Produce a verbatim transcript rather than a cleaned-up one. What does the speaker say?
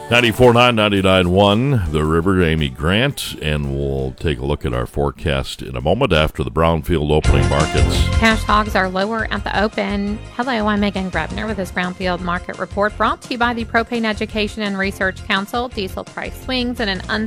ninety-four point nine, ninety-nine point one, The River, Amy Grant, and we'll take a look at our forecast in a moment after the Brownfield opening markets. Cash hogs are lower at the open. Hello, I'm Megan Grebner with this Brownfield Market Report brought to you by the Propane Education and Research Council. Diesel price swings in an